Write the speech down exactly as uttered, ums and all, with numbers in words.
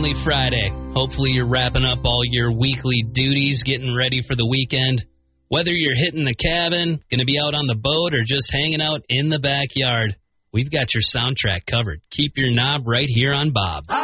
finally Friday. Hopefully you're wrapping up all your weekly duties, getting ready for the weekend. Whether you're hitting the cabin, going to be out on the boat, or just hanging out in the backyard, we've got your soundtrack covered. Keep your knob right here on Bob.